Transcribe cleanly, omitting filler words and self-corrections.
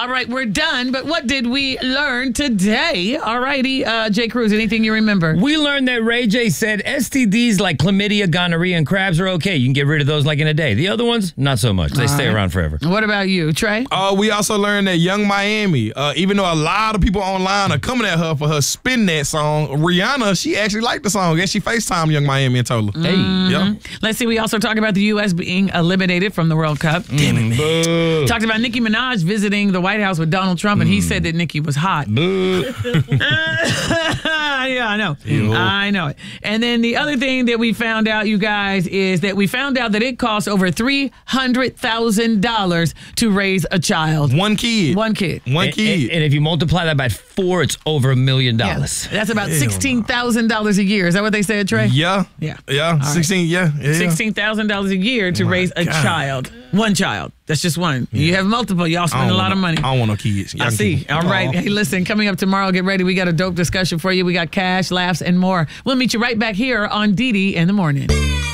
All right, we're done. But what did we learn today? All righty, Jay Cruz, anything you remember? We learned that Ray J said STDs like chlamydia, gonorrhea, and crabs are okay. You can get rid of those like in a day. The other ones, not so much. They stay around forever. What about you, Trey? We also learned that Young Miami, even though a lot of people online are coming at her for her spin that song, Rihanna, she actually liked the song and she FaceTimed Young Miami and told her. Hey. Yeah. Let's see, we also talked about the U.S. being eliminated from the World Cup. Damn it, man. Talked about Nicki Minaj visiting the White House with Donald Trump, and he said that Nicki was hot. Yeah, I know. I know it. And then the other thing that we found out, you guys, is that we found out that it costs over $300,000 to raise a child. One kid. One kid. One kid. And if you multiply that by 4, it's over $1 million. Yeah. That's about $16,000 a year. Is that what they said, Trey? Yeah. Yeah. Yeah. 16, yeah. $16,000 a year to raise a child. One child. That's just one. Yeah. You have multiple. Y'all spend a lot of money. I don't want no kids. I see. All right. Hey, listen, coming up tomorrow, get ready. We got a dope discussion for you. We got cash, laughs, and more. We'll meet you right back here on DD in the Morning.